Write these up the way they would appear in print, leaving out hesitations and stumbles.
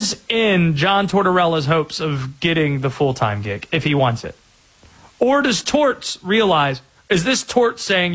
is in John Tortorella's hopes of getting the full-time gig if he wants it? Or does Torts realize, is this Torts saying,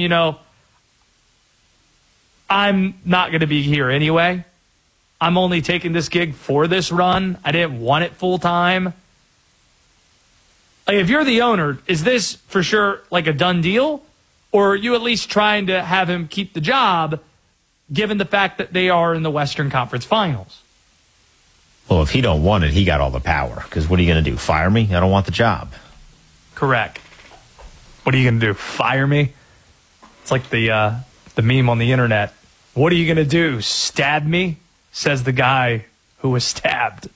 I'm not going to be here anyway. I'm only taking this gig for this run. I didn't want it full-time. Like, if you're the owner, is this for sure like a done deal? Or are you at least trying to have him keep the job given the fact that they are in the Western Conference Finals? Well, if he don't want it, he got all the power. Because what are you going to do? Fire me? I don't want the job. Correct. What are you going to do? Fire me? It's like the meme on the internet. What are you going to do? Stab me? Says the guy who was stabbed.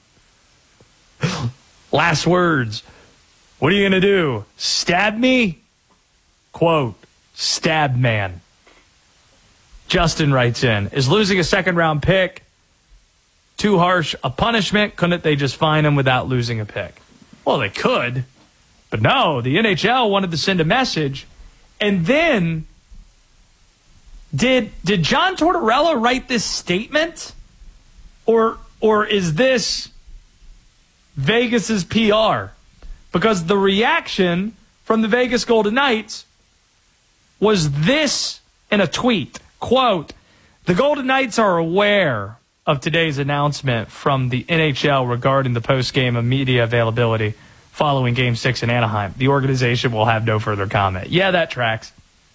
Last words. What are you going to do? Stab me? Quote, stab man. Justin writes in, is losing a second-round pick too harsh a punishment? Couldn't they just fine him without losing a pick? Well, they could. But no, the NHL wanted to send a message. And then, did John Tortorella write this statement? Or is this Vegas's PR? Because the reaction from the Vegas Golden Knights was this in a tweet. Quote, the Golden Knights are aware of today's announcement from the NHL regarding the post-game media availability following Game 6 in Anaheim. The organization will have no further comment. Yeah, that tracks.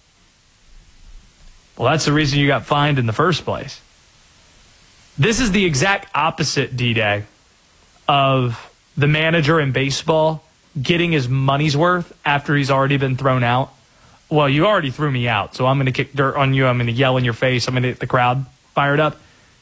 Well, that's the reason you got fined in the first place. This is the exact opposite, D-Day, of the manager in baseball getting his money's worth after he's already been thrown out. Well, you already threw me out, so I'm going to kick dirt on you. I'm going to yell in your face. I'm going to get the crowd fired up.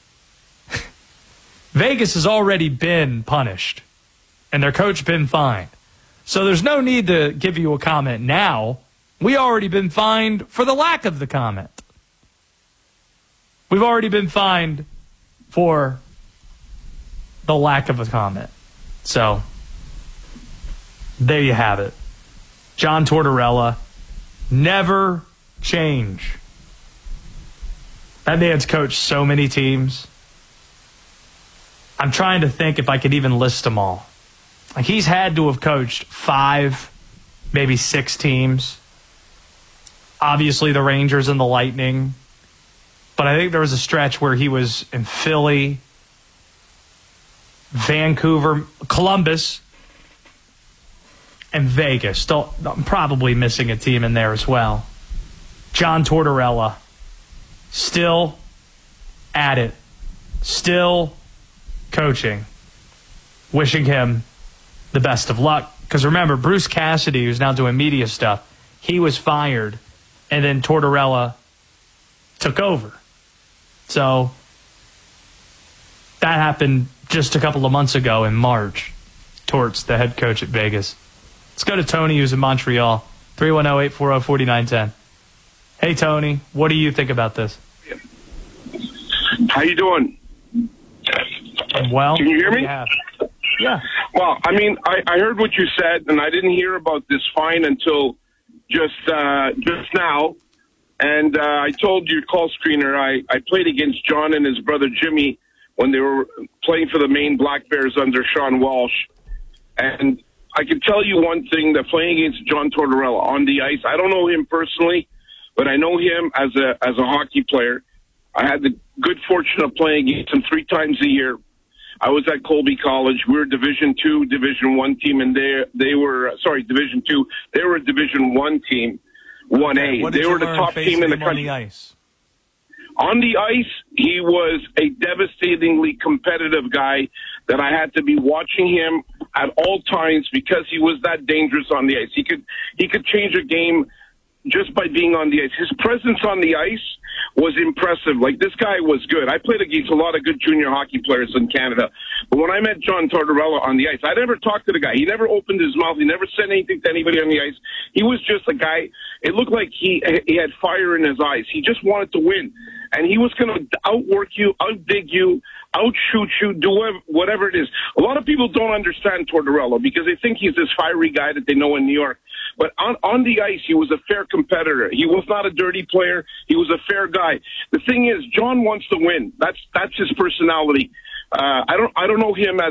Vegas has already been punished, and their coach been fined. So there's no need to give you a comment now. We already been fined for the lack of the comment. We've already been fined for the lack of a comment. So there you have it. John Tortorella, never change. That man's coached so many teams. I'm trying to think if I could even list them all. Like, he's had to have coached 5, maybe 6 teams. Obviously the Rangers and the Lightning. But I think there was a stretch where he was in Philly, Vancouver, Columbus, and Vegas. I'm probably missing a team in there as well. John Tortorella, still at it, still coaching. Wishing him the best of luck. Because remember, Bruce Cassidy, who's now doing media stuff, he was fired, and then Tortorella took over. So that happened just a couple of months ago in March. Torts, the head coach at Vegas. Let's go to Tony, who's in Montreal. 310-840-4910. Hey, Tony, what do you think about this? How you doing? Well, can you hear me? Yeah. Well, I mean, I heard what you said, and I didn't hear about this fine until just now. And I told your call screener I played against John and his brother Jimmy when they were playing for the Maine Black Bears under Sean Walsh. And I can tell you one thing, that playing against John Tortorella on the ice, I don't know him personally, but I know him as a hockey player. I had the good fortune of playing against him 3 times a year. I was at Colby College. We were Division II, Division I team, and they were Division II. They were a Division I team, 1A. They were the top team in the country. On the ice, he was a devastatingly competitive guy that I had to be watching him at all times because he was that dangerous on the ice. He could change a game just by being on the ice. His presence on the ice was impressive. Like, this guy was good. I played against a lot of good junior hockey players in Canada. But when I met John Tortorella on the ice, I never talked to the guy. He never opened his mouth. He never said anything to anybody on the ice. He was just a guy. It looked like he had fire in his eyes. He just wanted to win. And he was going to outwork you, outdig you, outshoot you, do whatever it is. A lot of people don't understand Tortorella because they think he's this fiery guy that they know in New York. But on the ice, he was a fair competitor. He was not a dirty player. He was a fair guy. The thing is, John wants to win. That's his personality. I don't know him as